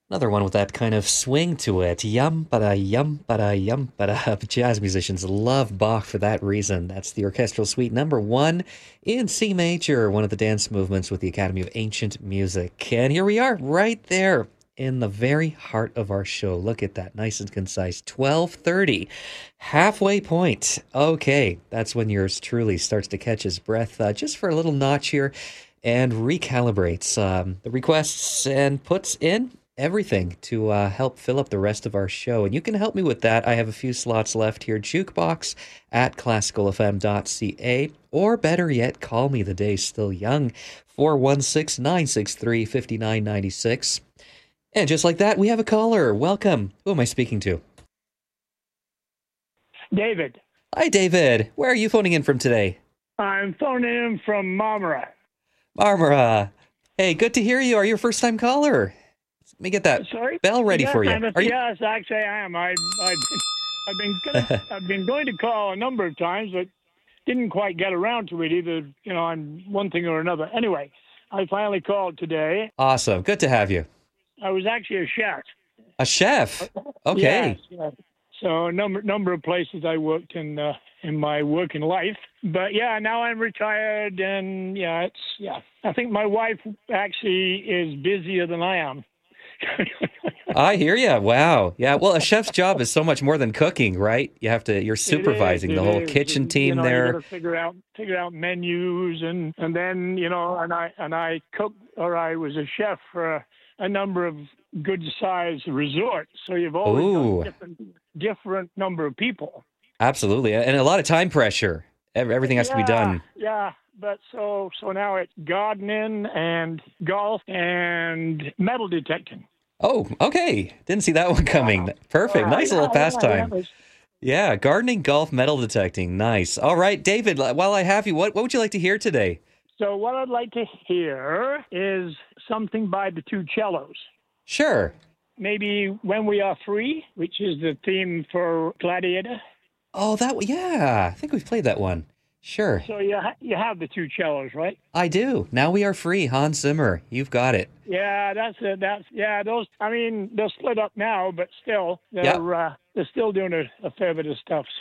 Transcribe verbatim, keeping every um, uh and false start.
Another one with that kind of swing to it. Yum ba yum ba yum ba. Jazz musicians love Bach for that reason. That's the orchestral suite number one in C major, one of the dance movements with the Academy of Ancient Music. And here we are, right there in the very heart of our show. Look at that, nice and concise. twelve thirty, halfway point. Okay, that's when yours truly starts to catch his breath, uh, just for a little notch here, and recalibrates um, the requests and puts in everything to uh, help fill up the rest of our show. And you can help me with that. I have a few slots left here. Jukebox at classical f m dot c a, or better yet, call me, the day's still young, four one six, nine six three, five nine nine six. And just like that, we have a caller. Welcome. Who am I speaking to? David. Hi, David. Where are you phoning in from today? I'm phoning in from Marmora. Marmora. Hey, good to hear you. Are you a first-time caller? Let me get that Sorry? bell ready yes, for you. I'm a, Are you... Yes, actually I am. I, I've been, I've been gonna, I've been going to call a number of times, but didn't quite get around to it either. You know, on one thing or another. Anyway, I finally called today. Awesome. Good to have you. I was actually a chef. A chef? Okay. Yes, yes. So a number number of places I worked in uh, in my working life. But yeah, now I'm retired, and yeah, it's yeah. I think my wife actually is busier than I am. I hear you. Wow. Yeah. Well, a chef's job is so much more than cooking, right? You have to. You're supervising is, the whole is. kitchen team you know, there. You got to figure out figure out menus, and and then you know, and I and I cooked, or I was a chef for a, a number of good sized resorts. So you've always Ooh. got different different number of people. Absolutely, and a lot of time pressure. Everything has yeah, to be done. Yeah. But so so now it's gardening and golf and metal detecting. Oh, okay. Didn't see that one coming. Wow. Perfect. Yeah, Nice yeah, little pastime. Yeah, yeah. Yeah, gardening, golf, metal detecting. Nice. All right, David, while I have you, what, what would you like to hear today? So what I'd like to hear is something by the Two Cellos. Sure. Maybe When We Are Free, which is the theme for Gladiator. Oh, that yeah. I think we've played that one. Sure. So you ha- you have the two cellos, right? I do. Now We Are Free, Hans Zimmer. You've got it. Yeah, that's it. That's yeah. Those. I mean, they're split up now, but still, they're Yep. uh, they're still doing a, a fair bit of stuff.